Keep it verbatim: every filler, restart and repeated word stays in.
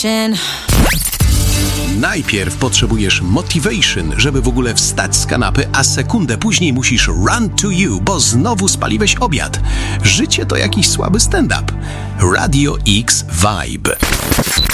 Najpierw potrzebujesz motivation, żeby w ogóle wstać z kanapy, a sekundę później musisz run to you, bo znowu spaliłeś obiad. Życie to jakiś słaby stand-up. Radio X Vibe.